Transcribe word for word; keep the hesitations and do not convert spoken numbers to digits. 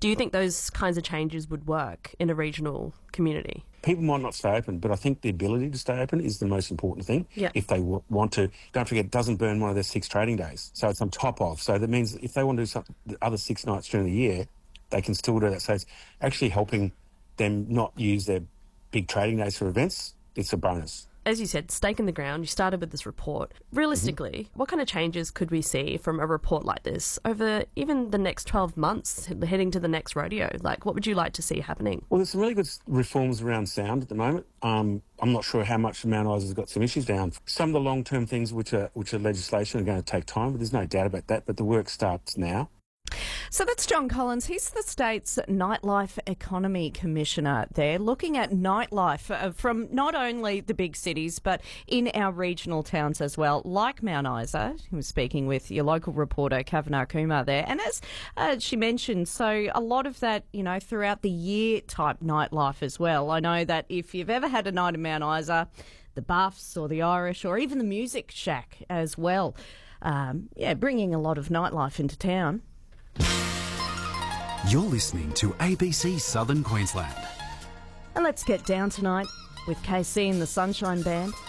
Do you think those kinds of changes would work in a regional community? People might not stay open, but I think the ability to stay open is the most important thing. Yeah. If they w- want to, don't forget, it doesn't burn one of their six trading days. So it's on top of. So that means if they want to do something the other six nights during the year, they can still do that. So it's actually helping them not use their big trading days for events. It's a bonus. As you said, stake in the ground, you started with this report. Realistically, mm-hmm. what kind of changes could we see from a report like this over even the next twelve months, heading to the next rodeo? Like, what would you like to see happening? Well, there's some really good reforms around sound at the moment. Um, I'm not sure how much Mount Isa's got some issues down. Some of the long-term things which are, which are legislation are going to take time, but there's no doubt about that. But the work starts now. So that's John Collins. He's the state's Nightlife Economy Commissioner there, looking at nightlife uh, from not only the big cities but in our regional towns as well, like Mount Isa. He was speaking with your local reporter, Kavanagh Kumar there. And as uh, she mentioned, so a lot of that, you know, throughout the year type nightlife as well. I know that if you've ever had a night in Mount Isa, the Buffs or the Irish or even the Music Shack as well, um, yeah, bringing a lot of nightlife into town. You're listening to A B C Southern Queensland. And let's get down tonight with K C and the Sunshine Band.